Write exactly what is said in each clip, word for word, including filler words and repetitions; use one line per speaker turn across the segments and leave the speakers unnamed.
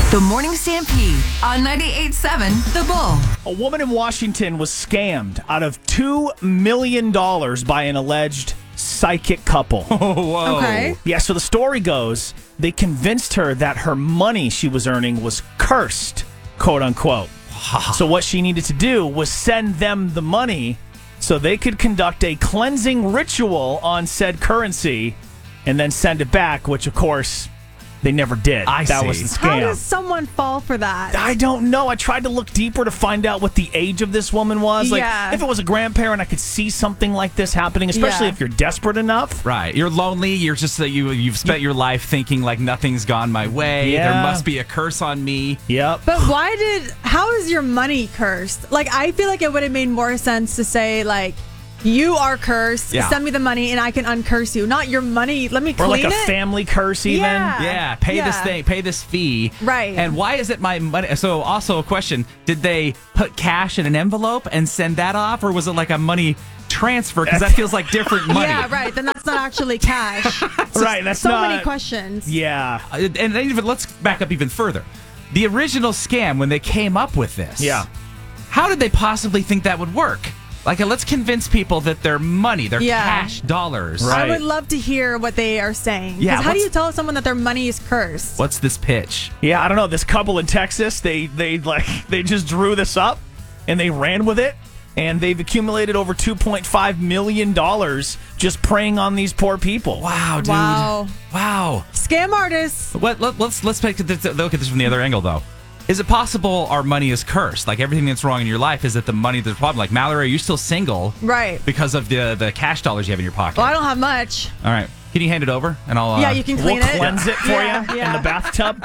The Morning Stampede on ninety-eight point seven The Bull.
A woman in Washington was scammed out of two million dollars by an alleged psychic couple.
Oh, whoa.
Okay.
Yeah, so the story goes, they convinced her that her money she was earning was cursed, quote unquote. So what she needed to do was send them the money so they could conduct a cleansing ritual on said currency and then send it back, which of course they never did.
I
that
see.
was the
How
scam.
does someone fall for that?
I don't know. I tried to look deeper to find out what the age of this woman was. Like,
Yeah.
if it was a grandparent, I could see something like this happening, especially
Yeah.
if you're desperate enough.
Right. You're lonely. You're just that you you've spent your life thinking like nothing's gone my way.
Yeah.
There must be a curse on me.
Yep.
But why did, how is your money cursed? Like, I feel like it would have made more sense to say, like, you are cursed.
Yeah.
Send me the money and I can uncurse you. Not your money. Let me
Or
clean
like a
it.
family curse, even.
Yeah.
Yeah, pay this
Yeah.
thing, pay this fee.
Right.
And why is it my money? So, also a question: did they put cash in an envelope and send that off, or was it like a money transfer? Because that feels like different money.
Yeah, right. Then that's not actually cash.
Right, that's
so
not.
many questions.
Yeah.
Uh, And then even let's back up even further. The original scam when they came up with this.
Yeah.
How did they possibly think that would work? Like, uh, let's convince people that their money, their
Yeah.
cash dollars.
Right.
I would love to hear what they are saying. 'Cause
Yeah,
how do
what's-
you tell someone that their money is cursed?
What's this pitch?
Yeah, I don't know. This couple in Texas, they they like they just drew this up and they ran with it, and they've accumulated over two point five million dollars just preying on these poor people.
Wow, dude.
Wow.
Wow.
Scam artists.
What, let, let's let's take this, look at this from the other angle, though. Is it possible our money is cursed? Like, everything that's wrong in your life, is it the money that's the problem? Like, Mallory, are you still single
Right.
because of the the cash dollars you have in your pocket?
Well, I don't have much.
All right. Can you hand it over? And I'll. Uh,
Yeah, you can clean
We'll
it.
cleanse it for
Yeah,
you
yeah.
in the bathtub.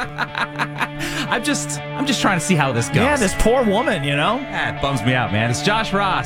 I'm just I'm just trying to see how this goes.
Yeah, this poor woman, you know.
That bums me out, man. It's Josh Ross.